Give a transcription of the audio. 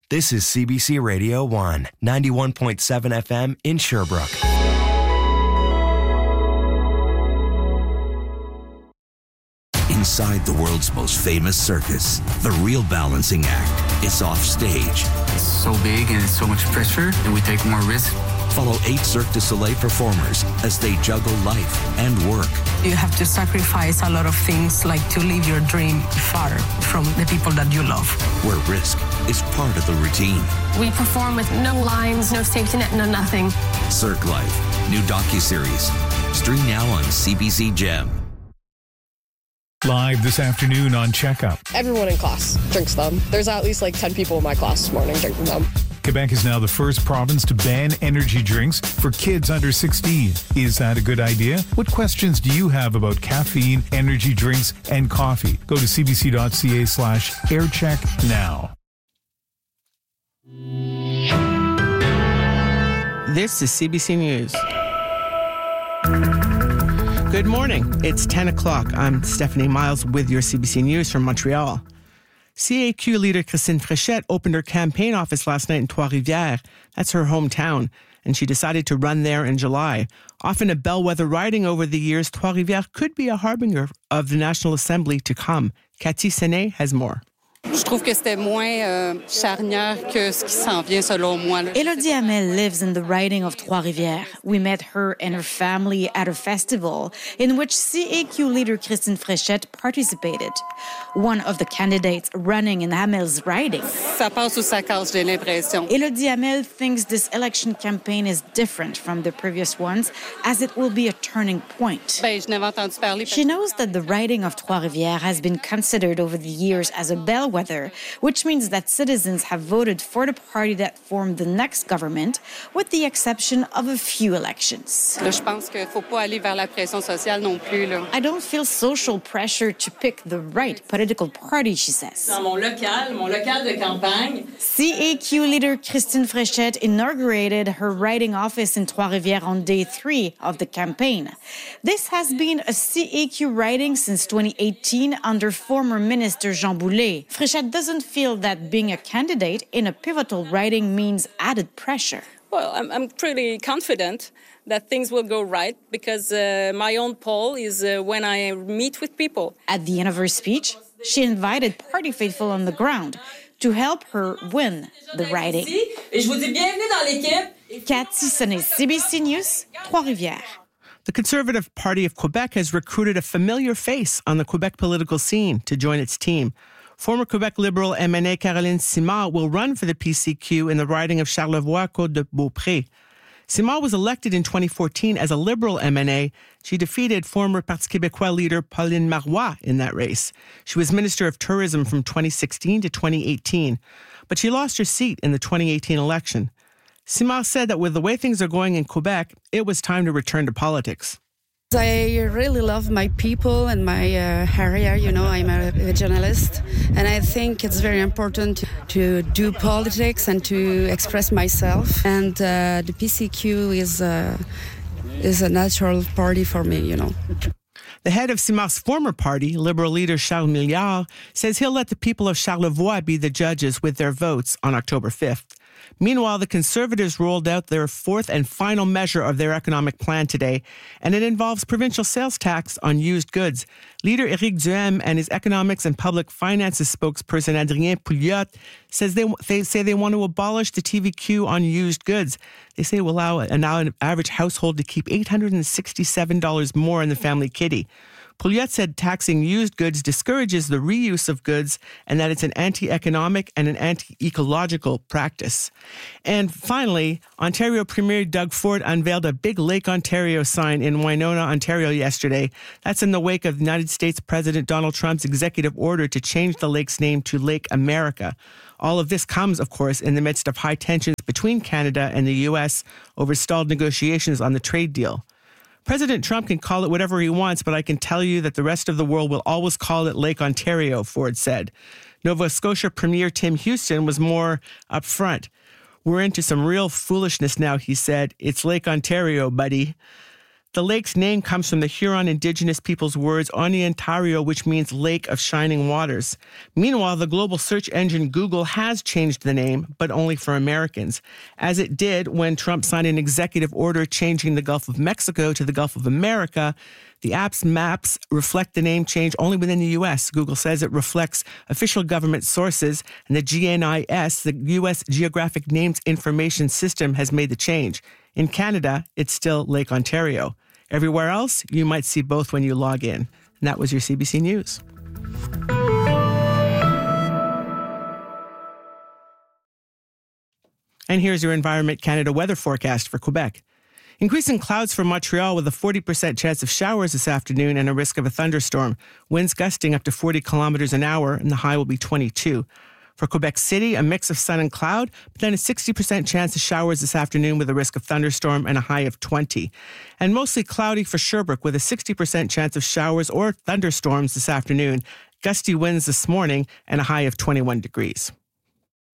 This is CBC Radio 1, 91.7 FM in Sherbrooke. Inside the world's most famous circus, the real balancing act is off stage. It's so big and it's so much pressure and we take more risk. Follow 8 Cirque du Soleil performers as they juggle life and work. You have to sacrifice a lot of things, like to live your dream far from the people that you love. Where risk is part of the routine. We perform with no lines, no safety net, no nothing. Cirque Life, new docuseries. Stream now on CBC Gem. Live this afternoon on Checkup. Everyone in class drinks them. There's at least like 10 people in my class this morning drinking them. Quebec is now the first province to ban energy drinks for kids under 16. Is that a good idea? What questions do you have about caffeine, energy drinks, and coffee? Go to cbc.ca/aircheck now. This is CBC News. Good morning. It's 10 o'clock. I'm Stephanie Miles with your CBC News from Montreal. CAQ leader Christine Fréchette opened her campaign office last night in Trois-Rivières. That's her hometown, and she decided to run there in July. Often a bellwether riding over the years, Trois-Rivières could be a harbinger of the National Assembly to come. Cathy Senet has more. Je trouve que c'était moins charnière que ce qui s'en vient selon moi. Élodie Hamel lives in the riding of Trois-Rivières. We met her and her family at a festival in which CAQ leader Christine Fréchette participated. One of the candidates running in Hamel's riding. Ça passe ou ça casse, j'ai l'impression. Élodie Hamel thinks this election campaign is different from the previous ones as it will be a turning point. Ben, je n'avais entendu parler. She knows that the riding of Trois-Rivières has been considered over the years as a bellwether, which means that citizens have voted for the party that formed the next government, with the exception of a few elections. Là, je pense qu'il ne faut pas aller vers la pression sociale non plus. Là. I don't feel social pressure to pick the right political party, she says. Dans mon local de campagne. CAQ leader Christine Fréchette inaugurated her riding office in Trois-Rivières on day 3 of the campaign. This has been a CAQ riding since 2018 under former Minister Jean Boulet. Fréchette doesn't feel that being a candidate in a pivotal riding means added pressure. Well, I'm pretty confident that things will go right because my own poll is when I meet with people. At the end of her speech, she invited party faithful on the ground to help her win the riding. Cathy Senet, CBC News, Trois-Rivières. The Conservative Party of Quebec has recruited a familiar face on the Quebec political scene to join its team. Former Quebec Liberal MNA Caroline Simard will run for the PCQ in the riding of Charlevoix-Côte-de-Beaupré. Simard was elected in 2014 as a Liberal MNA. She defeated former Parti Québécois leader Pauline Marois in that race. She was Minister of Tourism from 2016 to 2018, but she lost her seat in the 2018 election. Simard said that with the way things are going in Quebec, it was time to return to politics. I really love my people and my area. You know, I'm a journalist, and I think it's very important to do politics and to express myself. And the PCQ is a natural party for me, you know. The head of Simard's former party, Liberal leader Charles Milliard, says he'll let the people of Charlevoix be the judges with their votes on October 5th. Meanwhile, the Conservatives rolled out their fourth and final measure of their economic plan today, and it involves provincial sales tax on used goods. Leader Éric Duhaime and his economics and public finances spokesperson Adrien Pouliot says they say they want to abolish the TVQ on used goods. They say it will allow an average household to keep $867 more in the family kitty. Pouliot said taxing used goods discourages the reuse of goods and that it's an anti-economic and an anti-ecological practice. And finally, Ontario Premier Doug Ford unveiled a big Lake Ontario sign in Winona, Ontario yesterday. That's in the wake of United States President Donald Trump's executive order to change the lake's name to Lake America. All of this comes, of course, in the midst of high tensions between Canada and the U.S. over stalled negotiations on the trade deal. President Trump can call it whatever he wants, but I can tell you that the rest of the world will always call it Lake Ontario, Ford said. Nova Scotia Premier Tim Houston was more upfront. We're into some real foolishness now, he said. It's Lake Ontario, buddy. The lake's name comes from the Huron Indigenous people's words Oniontario, which means Lake of Shining Waters. Meanwhile, the global search engine Google has changed the name, but only for Americans, as it did when Trump signed an executive order changing the Gulf of Mexico to the Gulf of America. The app's maps reflect the name change only within the U.S. Google says it reflects official government sources, and the GNIS, the U.S. Geographic Names Information System, has made the change. In Canada, it's still Lake Ontario. Everywhere else, you might see both when you log in. And that was your CBC News. And here's your Environment Canada weather forecast for Quebec. Increasing clouds for Montreal with a 40% chance of showers this afternoon and a risk of a thunderstorm. Winds gusting up to 40 kilometers an hour, and the high will be 22. For Quebec City, a mix of sun and cloud, but then a 60% chance of showers this afternoon with a risk of thunderstorm and a high of 20. And mostly cloudy for Sherbrooke with a 60% chance of showers or thunderstorms this afternoon. Gusty winds this morning and a high of 21 degrees.